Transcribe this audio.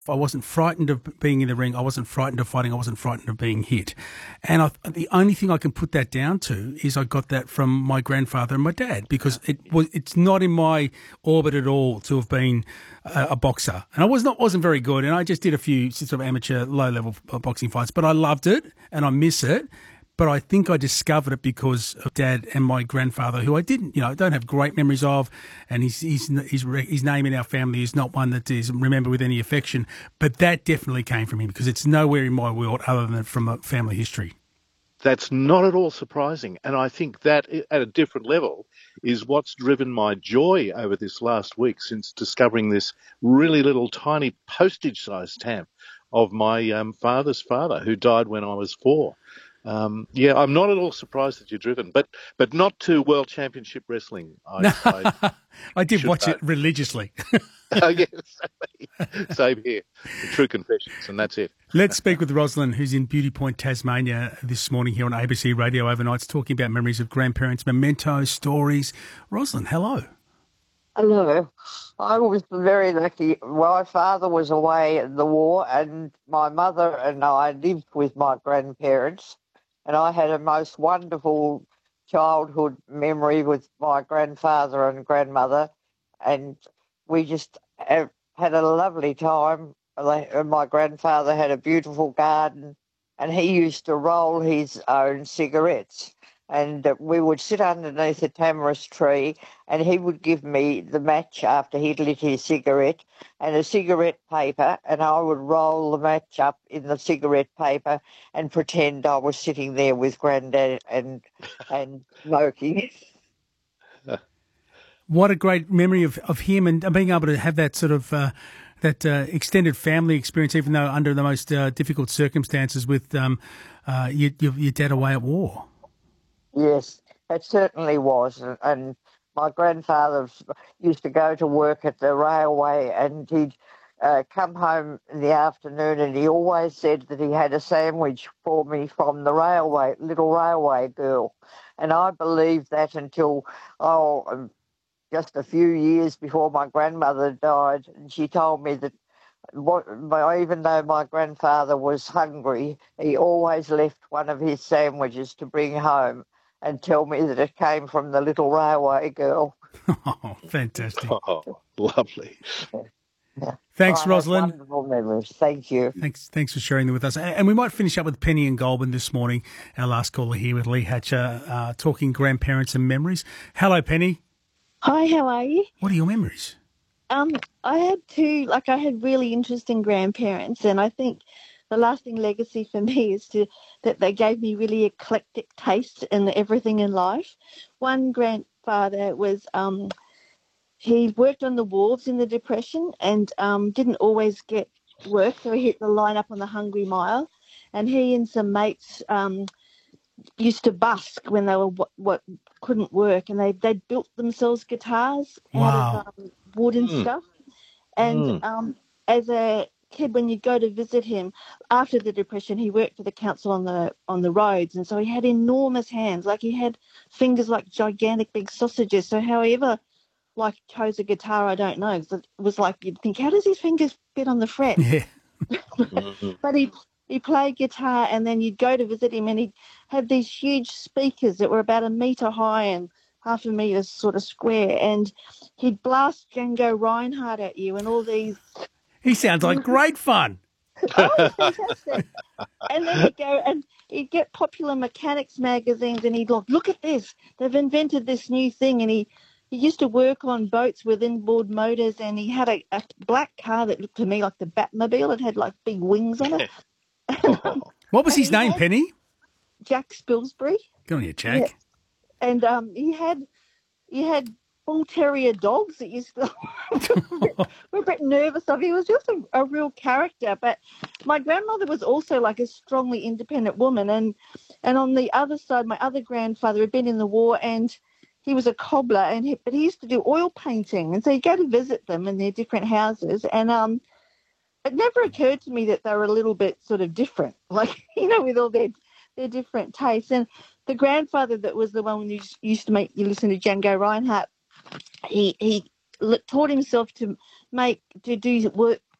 I wasn't frightened of being in the ring. I wasn't frightened of fighting. I wasn't frightened of being hit. And the only thing I can put that down to is I got that from my grandfather and my dad, because it's not in my orbit at all to have been a boxer. And I wasn't very good. And I just did a few sort of amateur low level boxing fights, but I loved it and I miss it. But I think I discovered it because of Dad and my grandfather, who I don't have great memories of, and his name in our family is not one that is remembered with any affection. But that definitely came from him, because it's nowhere in my world other than from a family history. That's not at all surprising. And I think that at a different level is what's driven my joy over this last week since discovering this really little tiny postage-sized stamp of my father's father, who died when I was 4. Yeah, I'm not at all surprised that you're driven, but not to World Championship Wrestling. I did watch it religiously. Yes, same here. True confessions, and that's it. Let's speak with Rosalind, who's in Beauty Point, Tasmania, this morning here on ABC Radio Overnights, talking about memories of grandparents, mementos, stories. Rosalind, hello. Hello. I was very lucky. My father was away in the war, and my mother and I lived with my grandparents, and I had a most wonderful childhood memory with my grandfather and grandmother, and we just had a lovely time. My grandfather had a beautiful garden, and he used to roll his own cigarettes. And we would sit underneath a tamarisk tree, and he would give me the match after he'd lit his cigarette and a cigarette paper, and I would roll the match up in the cigarette paper and pretend I was sitting there with Granddad and smoking. What a great memory of him, and being able to have that sort of that extended family experience, even though under the most difficult circumstances with your dad away at war. Yes, it certainly was. And my grandfather used to go to work at the railway, and he'd come home in the afternoon, and he always said that he had a sandwich for me from the railway, little railway girl. And I believed that until, just a few years before my grandmother died, and she told me that even though my grandfather was hungry, he always left one of his sandwiches to bring home and tell me that it came from the little railway girl. Oh, fantastic. Oh, lovely. Yeah. Thanks, Rosalind. Wonderful memories. Thank you. Thanks for sharing them with us. And we might finish up with Penny and Goulburn this morning, our last caller here with Lee Hatcher, talking grandparents and memories. Hello, Penny. Hi, how are you? What are your memories? I had really interesting grandparents, and I think the lasting legacy for me is that they gave me really eclectic taste in everything in life. One grandfather was he worked on the wharves in the Depression and didn't always get work, so he hit the line up on the Hungry Mile, and he and some mates used to busk when they were what couldn't work, and they'd built themselves guitars out of wood and stuff. And as a kid, when you'd go to visit him after the Depression, he worked for the council on the roads, and so he had enormous hands, like he had fingers like gigantic big sausages. So however, like chose a guitar, I don't know. It was like you'd think, how does his fingers fit on the fret? Yeah. But he played guitar, and then you'd go to visit him, and he'd have these huge speakers that were about 1 metre high and half a metre sort of square, and he'd blast Django Reinhardt at you and all these. He sounds like great fun. Oh, fantastic. And then he'd go and he'd get Popular Mechanics magazines, and he'd look at this. They've invented this new thing, and he used to work on boats with inboard motors, and he had a black car that looked to me like the Batmobile. It had like big wings on it. What was his name, Penny? Jack Spilsbury. Good on you, Jack. Yeah. And he had bull terrier dogs that used to we're a bit nervous of. He was just a real character. But my grandmother was also like a strongly independent woman, and on the other side, my other grandfather had been in the war, and he was a cobbler, but he used to do oil painting, and so you go to visit them in their different houses, and it never occurred to me that they were a little bit sort of different, like, with all their different tastes. And the grandfather that was the one who used to make you listen to Django Reinhardt, he taught himself to do